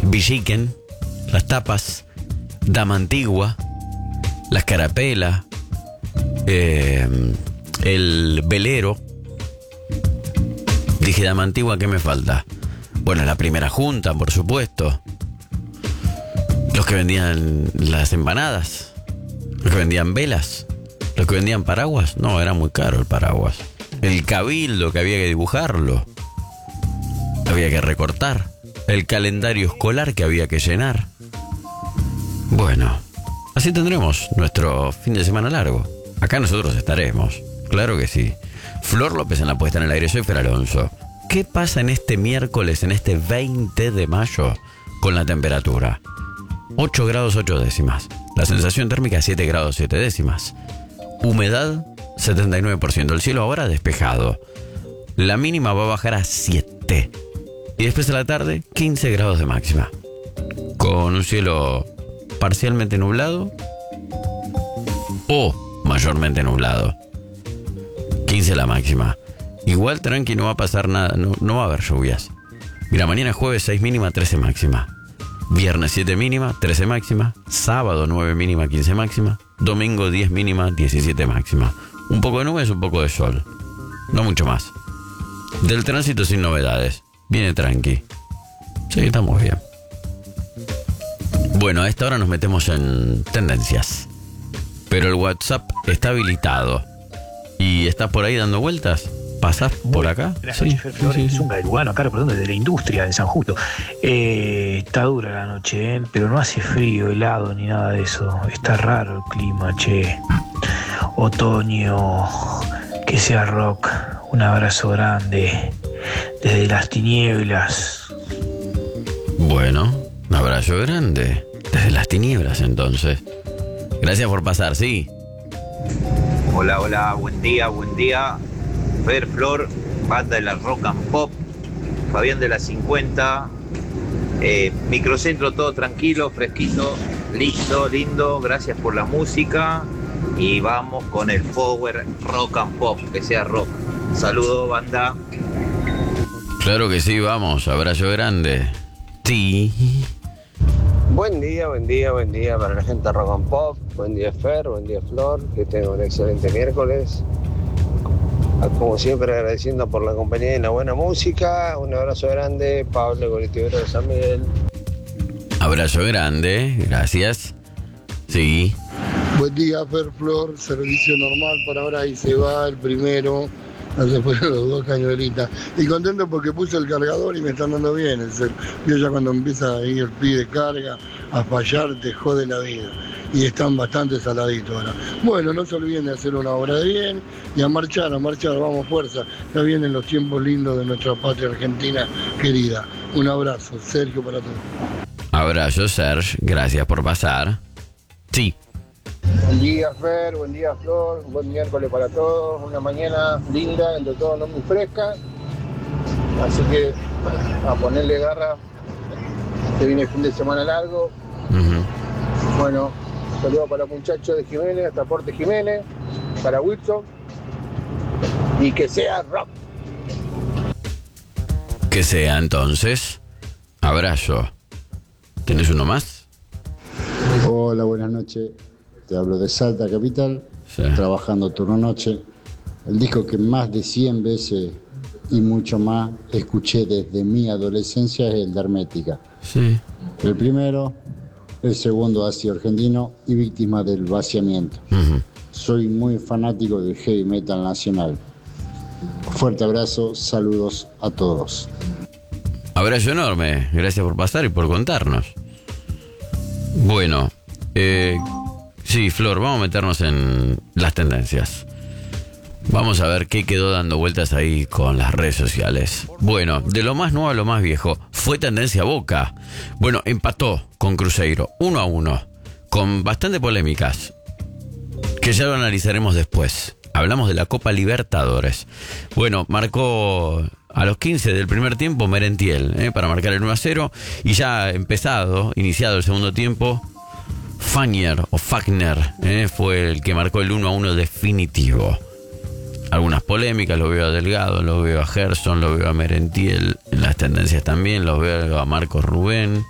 Villiquen, las tapas, Dama Antigua, la Escarapela, el velero. Dije Dama Antigua, ¿qué me falta? Bueno, la primera junta, por supuesto. Los que vendían las empanadas, los que vendían velas, los que vendían paraguas. No, era muy caro el paraguas. El cabildo, que había que dibujarlo, había que recortar. El calendario escolar, que había que llenar. Bueno, así tendremos nuestro fin de semana largo. Acá nosotros estaremos, claro que sí. Flor López en la puesta en el aire, soy Fer Alonso. ¿Qué pasa en este miércoles, en este 20 de mayo, con la temperatura? 8 grados 8 décimas. La sensación térmica 7 grados 7 décimas. Humedad 79%. El cielo ahora despejado. La mínima va a bajar a 7. Y después de la tarde, 15 grados de máxima. Con un cielo parcialmente nublado o mayormente nublado. 15 la máxima. Igual tranqui, no va a pasar nada, no va a haber lluvias. Mira, mañana jueves 6 mínima, 13 máxima. Viernes 7 mínima, 13 máxima. Sábado 9 mínima, 15 máxima. Domingo 10 mínima, 17 máxima. Un poco de nubes, un poco de sol. No mucho más. Del tránsito sin novedades. Viene tranqui. Sí, estamos bien. Bueno, a esta hora nos metemos en tendencias. Pero el WhatsApp está habilitado. ¿Y estás por ahí dando vueltas? ¿Pasás por acá? Sí, sí. Es un galguano acá, perdón, desde la industria de San Justo. Está dura la noche, pero no hace frío, helado ni nada de eso. Está raro el clima, che. Otoño, que sea rock. Un abrazo grande desde las tinieblas. Bueno, un abrazo grande desde las tinieblas entonces. Gracias por pasar, sí. Hola, buen día. Fer, Flor, banda de la Rock and Pop, Fabián de la 50, microcentro todo tranquilo, fresquito, lindo, gracias por la música y vamos con el Power Rock and Pop, que sea rock. Saludos, banda. Claro que sí, vamos, abrazo grande. Sí. Buen día para la gente de Rock and Pop. Buen día Fer, buen día Flor, que tengan un excelente miércoles. Como siempre agradeciendo por la compañía y la buena música. Un abrazo grande, Pablo, colectivero de San Miguel. Abrazo grande, gracias. Sí. Buen día Fer, Flor, servicio normal por ahora y se va el primero. Después de los 2 cañuelitas. Y contento porque puse el cargador y me están dando bien el cel. Yo ya cuando empieza a ir el pie de carga, a fallar, te jode la vida. Y están bastante saladitos ahora. Bueno, no se olviden de hacer una obra de bien y a marchar, vamos fuerza. Ya vienen los tiempos lindos de nuestra patria argentina querida. Un abrazo, Sergio, para todos. Abrazo, Sergio, gracias por pasar. Sí. Buen día Fer, buen día Flor, buen miércoles para todos, una mañana linda, entre todo no muy fresca, así que a ponerle garra, que viene el fin de semana largo. Bueno, saludos para los muchachos de Jiménez, Transporte Jiménez, para Wilson, y que sea rock. Que sea entonces, abrazo. ¿Tenés uno más? Hola, buenas noches. Te hablo de Salta Capital, sí. Trabajando turno noche. El disco que más de 100 veces y mucho más escuché desde mi adolescencia es el de Hermética. Sí. El primero, el segundo Ácido Argentino y Víctima del Vaciamiento. Soy muy fanático del heavy metal nacional. Fuerte abrazo, saludos a todos. Abrazo enorme, gracias por pasar y por contarnos. Bueno, sí, Flor, vamos a meternos en las tendencias. Vamos a ver qué quedó dando vueltas ahí con las redes sociales. Bueno, de lo más nuevo a lo más viejo, fue tendencia Boca. Bueno, empató con Cruzeiro 1-1, con bastante polémicas, que ya lo analizaremos después. Hablamos de la Copa Libertadores. Bueno, marcó a los 15 del primer tiempo Merentiel, para marcar el 1-0. Y ya iniciado el segundo tiempo, Fagner fue el que marcó el 1-1 definitivo. Algunas polémicas, lo veo a Delgado, lo veo a Gerson, lo veo a Merentiel, en las tendencias también, lo veo a Marcos Rubén.